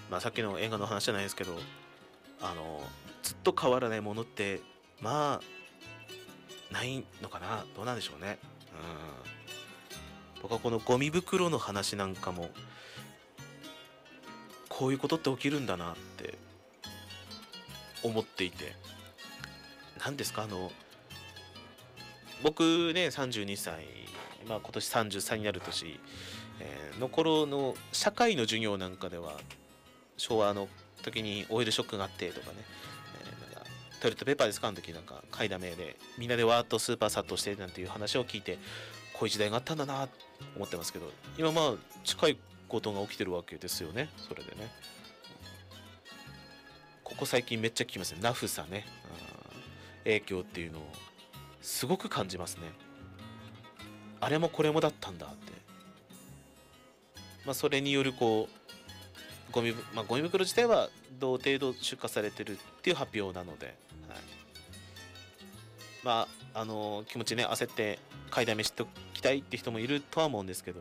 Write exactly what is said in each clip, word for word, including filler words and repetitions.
まあさっきの映画の話じゃないですけど、あのずっと変わらないものってまあないのかな。どうなんでしょうね。うん、僕はこのゴミ袋の話なんかもこういうことって起きるんだなって思っていて、何ですか、あの僕ねさんじゅうにさい、まあ、今年さんじゅうさんになる年、えーの頃の社会の授業なんかでは昭和の時にオイルショックがあってとかね、えーなんかトイレットペーパーですかの時なんか買いだめでみんなでわーっとスーパー殺到してなんていう話を聞いて、こういう時代があったんだなと思ってますけど、今まあ近いことが起きてるわけですよね。それでね、ここ最近めっちゃ聞きますね、ナフサね、影響っていうのをすごく感じますね。あれもこれもだったんだって。まあそれによるこうゴミ、まあ、ゴミ袋自体は同程度出荷されてるっていう発表なので、はい、まああの気持ちね焦って買いだめしておきたいって人もいるとは思うんですけど、うん、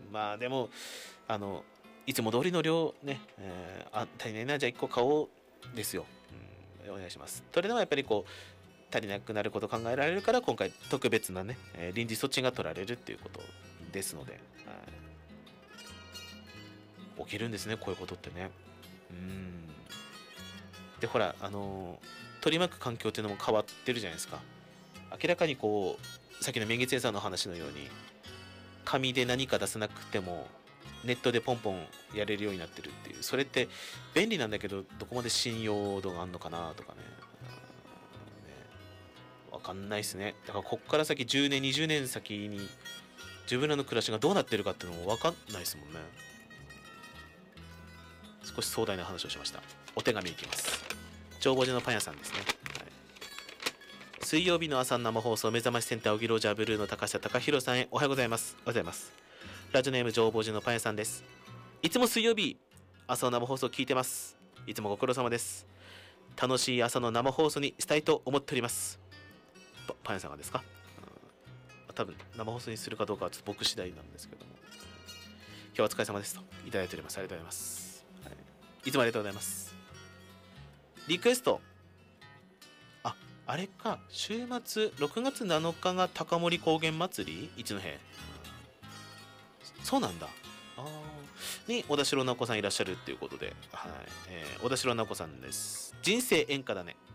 まあでもあのいつも通りの量ね、えー、あ足りないなじゃあいっこ買おうですよ、うん、お願いします。それでもやっぱりこう足りなくなること考えられるから今回特別なね、えー臨時措置が取られるっていうことですので、はい、起きるんですねこういうことってね。うん、でほらあの取り巻く環境っていうのも変わってるじゃないですか。明らかにこうさっきの免疫センサーの話のように紙で何か出さなくてもネットでポンポンやれるようになってるっていう、それって便利なんだけどどこまで信用度があるのかなとかね、わかんないですね。だからこっから先じゅうねんにじゅうねん先に自分らの暮らしがどうなってるかっていうのもわかんないですもんね。少し壮大な話をしました。お手紙いきます。長坊寺のパン屋さんですね。はい、水曜日の朝の生放送目覚ましセンターオギロージャーブルーの高下隆弘さんへおはようございます。おはようございます。ラジオネーム長坊寺のパン屋さんです。いつも水曜日朝の生放送聞いてます。いつもご苦労様です。楽しい朝の生放送にしたいと思っております。パパン屋さんがですか、うん、多分生放送にするかどうかはちょっと僕次第なんですけども、今日はお疲れ様ですといただいております。ありがとうございます。はい、いつもありがとうございます。リクエスト、あ、あれか、週末ろくがつなのかが高森高原祭り一戸、そうなんだ。あに小田代直子さんいらっしゃるっていうことで、はい、えー、小田代直子さんです。人生演歌だね。